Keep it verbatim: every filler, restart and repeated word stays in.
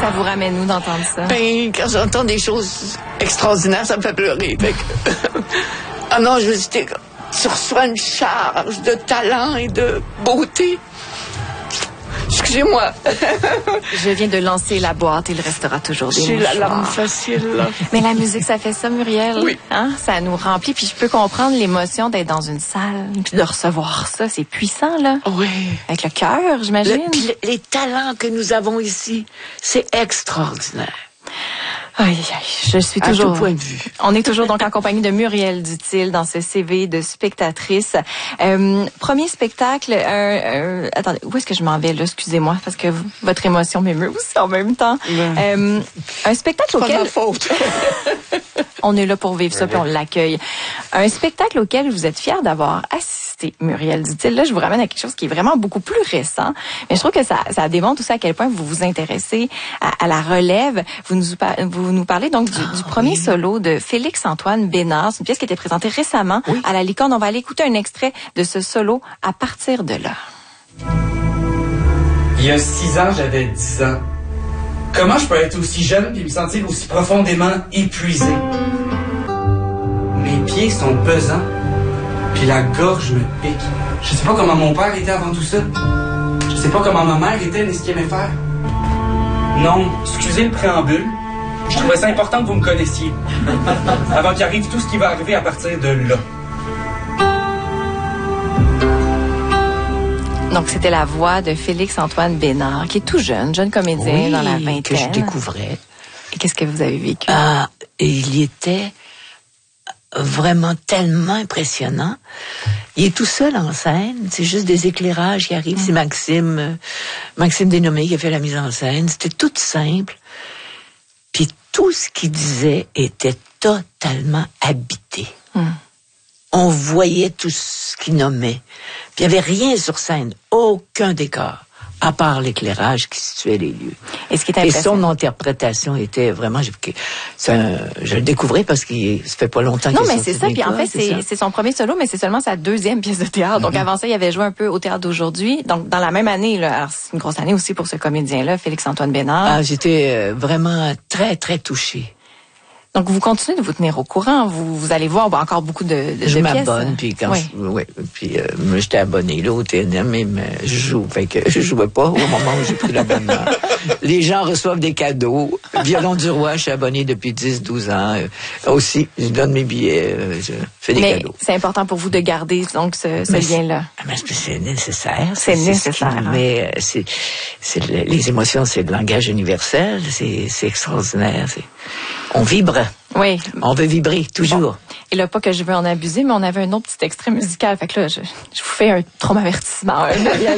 Ça vous ramène où d'entendre ça? Ben, quand j'entends des choses extraordinaires, ça me fait pleurer. Fait que... ah non, je veux dire, tu reçois une charge de talent et de beauté. Excusez-moi. Je viens de lancer la boîte, il restera toujours des J'ai mouchoirs. la larme facile, là. Mais la musique, ça fait ça, Muriel. Oui. Hein? Ça nous remplit, puis je peux comprendre l'émotion d'être dans une salle, puis de recevoir ça. C'est puissant, là. Oui. Avec le cœur, j'imagine. Le, puis le- les talents que nous avons ici, c'est extraordinaire. Aïe, aïe, je suis À toujours... tout point de vue. On est toujours donc en compagnie de Muriel Duthil dans ce C V de spectatrice. Euh, premier spectacle, euh, euh, attendez, où est-ce que je m'en vais là? Excusez-moi, parce que v- votre émotion m'émeut aussi en même temps. Ben, Euh, un spectacle c'est pas de auquel... ma faute. On est là pour vivre ça, puis on l'accueille. Un spectacle auquel vous êtes fière d'avoir assisté, Muriel Duthil. Là, je vous ramène à quelque chose qui est vraiment beaucoup plus récent, mais je trouve que ça, ça démontre aussi à quel point vous vous intéressez à, à la relève. Vous nous, par- vous nous parlez donc du, Ah, du premier oui. solo de Félix-Antoine Bénard. C'est une pièce qui a été présentée récemment Oui. à la Licorne. On va aller écouter un extrait de ce solo à partir de là. Il y a six ans, j'avais dix ans. Comment je peux être aussi jeune et me sentir aussi profondément épuisé? Mes pieds sont pesants, puis la gorge me pique. Je sais pas comment mon père était avant tout ça. Je sais pas comment ma mère était ni ce qu'il aimait faire. Non, excusez le préambule. Je trouvais ça important que vous me connaissiez. Avant qu'il arrive tout ce qui va arriver à partir de là. Donc, c'était la voix de Félix-Antoine Bénard, qui est tout jeune, jeune comédien Oui, dans la vingtaine. que je découvrais. Et qu'est-ce que vous avez vécu? Ah, et il y était vraiment tellement impressionnant. Il est tout seul en scène, c'est juste des éclairages qui arrivent. C'est Maxime, euh, Maxime Dénommé qui a fait la mise en scène. C'était tout simple. Puis tout ce qu'il disait était totalement habité. Mm. On voyait tout ce qu'il nommait. Puis il n'y avait rien sur scène, aucun décor, à part l'éclairage qui situait les lieux. Et ce qui est Et impressionnant... son interprétation était vraiment... Je, c'est un- je le découvrais parce qu'il ça fait pas longtemps Non, qu'il est mais sorti c'est ça. de Puis en l'école, fait, c'est ça. c'est son premier solo, mais c'est seulement sa deuxième pièce de théâtre. Donc avant ça, il avait joué un peu au théâtre d'aujourd'hui. Donc dans la même année, là, alors c'est une grosse année aussi pour ce comédien-là, Félix-Antoine Bénard. Ah, j'étais euh, vraiment très, très touchée. Donc vous continuez de vous tenir au courant. Vous, vous allez voir bon, encore beaucoup de, de, Je de m'abonne, pièces. puis quand Oui. je, ouais, puis euh, moi, j'étais abonné là au T N M, mais, mais je joue, fait que je jouais pas au moment où j'ai pris l'abonnement. Les gens reçoivent des cadeaux. Violon du Roi, je suis abonné depuis dix douze ans. Euh, aussi, je donne mes billets, euh, je fais des Mais cadeaux. c'est important pour vous de garder donc ce, ce Mais c'est- lien-là. Ah, mais c'est- c'est nécessaire. C'est ce qui nécessaire, nous hein. met, euh, c'est, c'est le- les émotions, c'est le langage universel. C'est, c'est extraordinaire. C'est, on vibre. Oui. On veut vibrer toujours. Et là, pas que je veux en abuser, mais on avait un autre petit extrait musical. Fait que là, je, je vous fais un traumavertissement. Hein, Muriel.